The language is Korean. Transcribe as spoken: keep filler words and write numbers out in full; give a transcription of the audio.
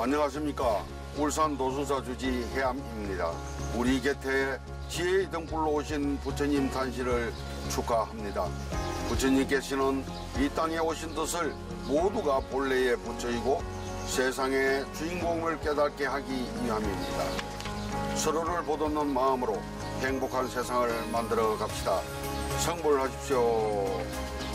안녕하십니까. 울산 노순사 주지 해암입니다. 우리 곁에 지혜의 등불로 오신 부처님 탄신을 축하합니다. 부처님께서는 이 땅에 오신 뜻을 모두가 본래의 부처이고 세상의 주인공을 깨닫게 하기 위함입니다. 서로를 보듬는 마음으로 행복한 세상을 만들어 갑시다. 성불하십시오.